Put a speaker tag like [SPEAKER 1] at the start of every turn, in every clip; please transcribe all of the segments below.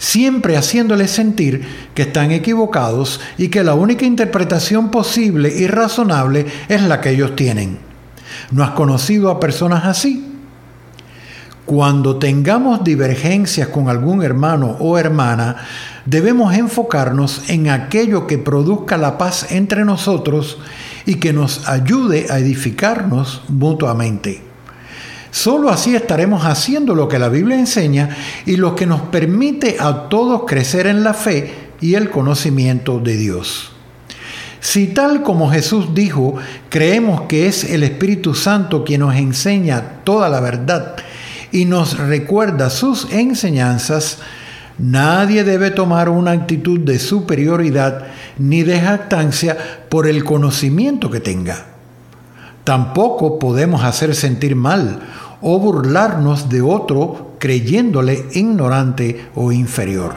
[SPEAKER 1] siempre haciéndoles sentir que están equivocados y que la única interpretación posible y razonable es la que ellos tienen. ¿No has conocido a personas así? Cuando tengamos divergencias con algún hermano o hermana, debemos enfocarnos en aquello que produzca la paz entre nosotros y que nos ayude a edificarnos mutuamente. Solo así estaremos haciendo lo que la Biblia enseña y lo que nos permite a todos crecer en la fe y el conocimiento de Dios. Si tal como Jesús dijo, creemos que es el Espíritu Santo quien nos enseña toda la verdad y nos recuerda sus enseñanzas, nadie debe tomar una actitud de superioridad ni de jactancia por el conocimiento que tenga. Tampoco podemos hacer sentir mal o burlarnos de otro creyéndole ignorante o inferior.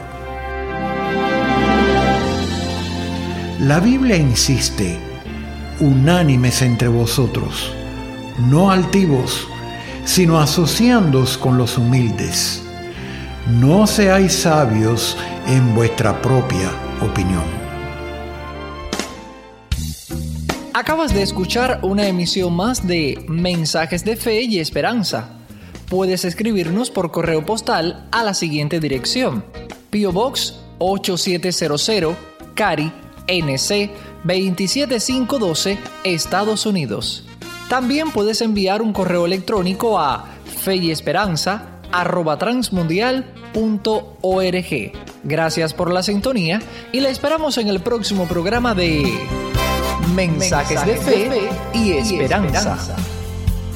[SPEAKER 1] La Biblia insiste: unánimes entre vosotros, no altivos, sino asociándoos con los humildes. No seáis sabios en vuestra propia opinión.
[SPEAKER 2] Acabas de escuchar una emisión más de Mensajes de Fe y Esperanza. Puedes escribirnos por correo postal a la siguiente dirección: P.O. Box 8700, Cary, NC 27512, Estados Unidos. También puedes enviar un correo electrónico a feyesperanza@transmundial.org. Gracias por la sintonía y la esperamos en el próximo programa de Mensajes de Fe y Esperanza.